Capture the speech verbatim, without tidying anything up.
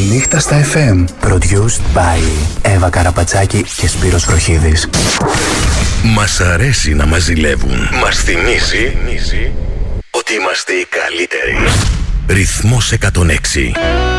Νύχτα στα εφ εμ. Produced by Εύα Καραπατσάκη και Σπύρος Βροχίδης. Μας αρέσει να μας ζηλεύουν. Μας θυμίζει ότι είμαστε οι καλύτεροι. Ρυθμός εκατόν έξι.